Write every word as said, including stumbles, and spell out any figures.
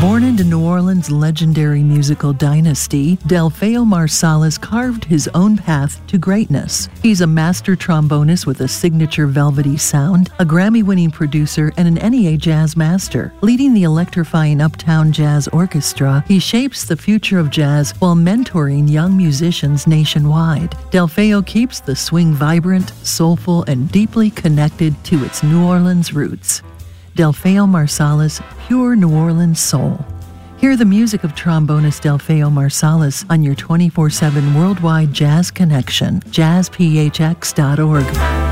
Born into New Orleans' legendary musical dynasty, Delfeayo Marsalis carved his own path to greatness. He's a master trombonist with a signature velvety sound, a Grammy-winning producer, and an N E A jazz master. Leading the electrifying Uptown Jazz Orchestra, he shapes the future of jazz while mentoring young musicians nationwide. Delfeayo keeps the swing vibrant, soulful, and deeply connected to its New Orleans roots. Delfeayo Marsalis, pure New Orleans soul. Hear the music of trombonist Delfeayo Marsalis on your twenty-four seven worldwide jazz connection, jazz p h x dot org.